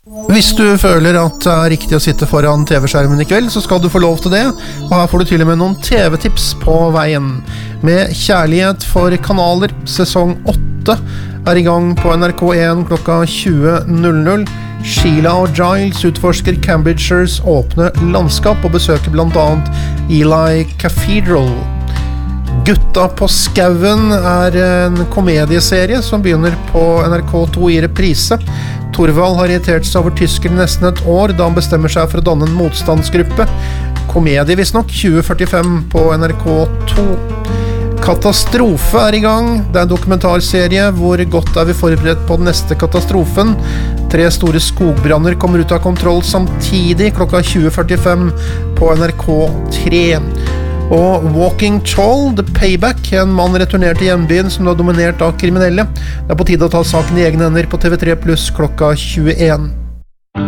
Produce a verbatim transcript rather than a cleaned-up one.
Hvis du føler at det er riktig å sitte foran T V-skjermen i kveld, så skal du få lov til det. Og her får du til og med noen T V-tips på veien. Med Kjærlighet for kanaler, sesong åtte er i gang på N R K én klokka tjue null null. Sheila og Giles utforsker Cambridgeshires åpne landskap og besøker blant annet Ely Cathedral. Gutta på skauen er en komedieserie som begynner på N R K to i reprise. Torvald har irritert seg over tyskerne nesten et år da han bestemmer seg for å danne en motstandsgruppe. Komedie visst nok, tjue førtifem på N R K to. Katastrofe er i gang. Det er en dokumentarserie hvor godt er vi forberedt på den neste katastrofen. Tre store skogbranner kommer ut av kontroll samtidig klokka tjue førtifem på N R K tre. Og Walking Tall, The Payback, en mann returnert til hjembyen som var dominert av kriminelle. Det er på tide å ta saken i egne hender på T V tre pluss klokka tjueen.